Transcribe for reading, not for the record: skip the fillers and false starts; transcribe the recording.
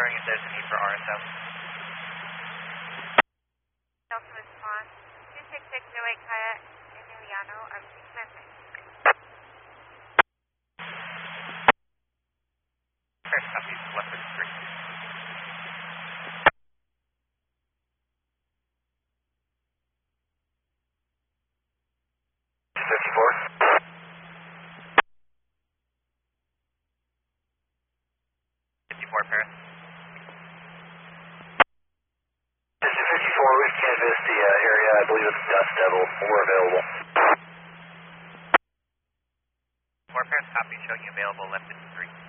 confirming if there's a need for RSO. Delta response, 26608 Kaya Emiliano, please message. Fair copy, left with 3. Paris. 54, we've canvassed the area. I believe it's Dust Devil. We're available. 4 Paris, copy, showing you available left at 3.